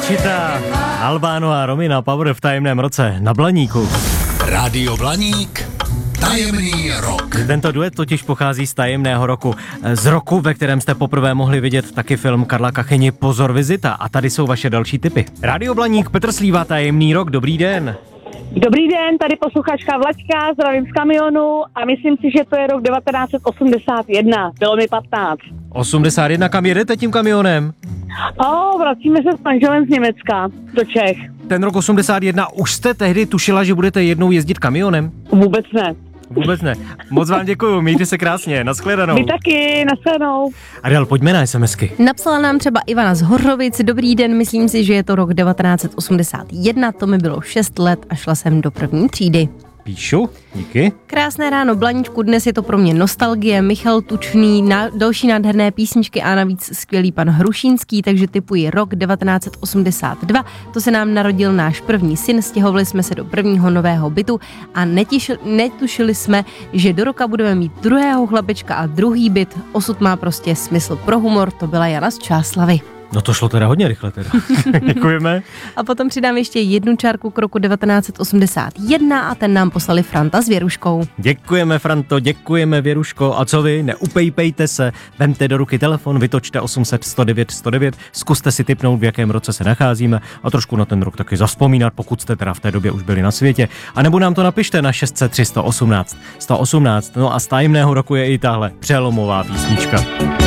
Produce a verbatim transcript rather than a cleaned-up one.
Conchita, Albano a Romina Power v tajemném roce na Blaníku. Rádio Blaník, tajemný rok. Tento duet totiž pochází z tajemného roku. Z roku, ve kterém jste poprvé mohli vidět taky film Karla Kachyni Pozor vizita. A tady jsou vaše další tipy. Rádio Blaník, Petr Slíva, tajemný rok, dobrý den. Dobrý den, tady posluchačka Vlaďka, zdravím z kamionu a myslím si, že to je rok devatenáct set osmdesát jedna, bylo mi patnáct. osmdesát jedna, kam jedete tím kamionem? O, vracíme se s manželem z Německa do Čech. Ten rok osmdesát jedna, už jste tehdy tušila, že budete jednou jezdit kamionem? Vůbec ne. Vůbec ne. Moc vám děkuju, mějte se krásně, nashledanou. Vy taky, nashledanou. A dál pojďme na SMSky. Napsala nám třeba Ivana z Horovic. Dobrý den, myslím si, že je to rok devatenáct set osmdesát jedna, to mi bylo šest let a šla jsem do první třídy. Píšu, díky. Krásné ráno, Blaníčku, dnes je to pro mě nostalgie, Michal Tučný, na, další nádherné písničky a navíc skvělý pan Hrušínský, takže tipuji rok devatenáct set osmdesát dva, to se nám narodil náš první syn, stěhovali jsme se do prvního nového bytu a netišil, netušili jsme, že do roka budeme mít druhého chlapečka a druhý byt, osud má prostě smysl pro humor, to byla Jana z Čáslavy. No to šlo teda hodně rychle teda. Děkujeme. A potom přidám ještě jednu čárku k roku devatenáct set osmdesát jedna a ten nám poslali Franta s Věruškou. Děkujeme, Franto, děkujeme, Věruško. A co vy? Neupejpejte se, vemte do ruky telefon, vytočte osm set sto devět sto devět, zkuste si tipnout, v jakém roce se nacházíme a trošku na ten rok taky zavzpomínat, pokud jste teda v té době už byli na světě. A nebo nám to napište na šest set tři sto osmnáct sto osmnáct. No a z tajemného roku je i tahle přelomová písnička.